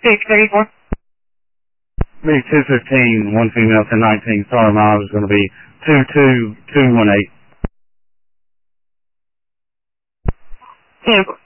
634. Be 215, one female, 1019. Sorry, miles is going to be 22218. 10.